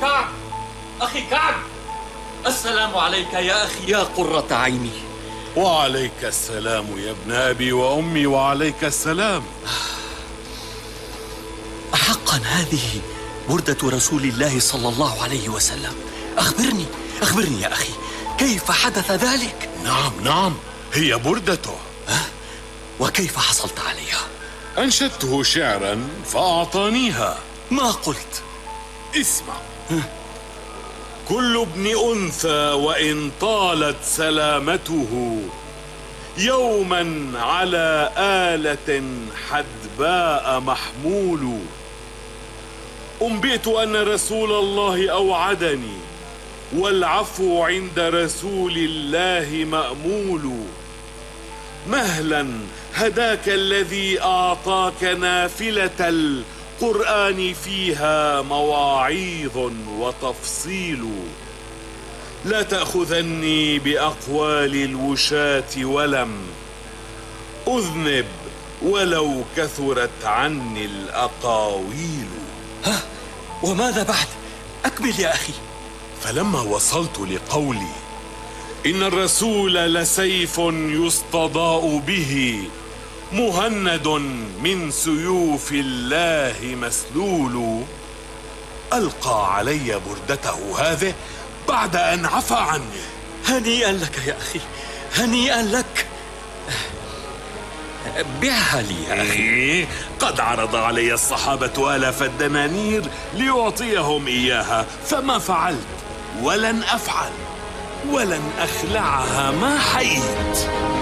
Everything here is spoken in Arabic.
كعب، أخي كعب، السلام عليك يا أخي يا قرة عيني. وعليك السلام يا ابن أبي وأمي، وعليك السلام. أحقا هذه بردة رسول الله صلى الله عليه وسلم؟ أخبرني يا أخي، كيف حدث ذلك؟ نعم، هي بردته. وكيف حصلت عليها؟ أنشدته شعرا فأعطانيها. ما قلت؟ اسمع. كل ابن أنثى وإن طالت سلامته يوما على آلة حدباء محمول. أنبئت أن رسول الله أوعدني، والعفو عند رسول الله مأمول. مهلا هداك الذي أعطاك نافلة القرآن فيها مواعيظ وتفصيل. لا تأخذني بأقوال الوشاة ولم أذنب ولو كثرت عني الأقاويل. وماذا بعد؟ أكمل يا أخي. فلما وصلت لقولي إن الرسول لسيف يستضاء به، مهند من سيوف الله مسلول، ألقى علي بردته هذه بعد أن عفى عني. هنيئا لك يا أخي، هنيئا لك. بيعها لي يا أخي. قد عرض علي الصحابة آلاف الدنانير ليعطيهم إياها، فما فعلت ولن أفعل، ولن أخلعها ما حييت.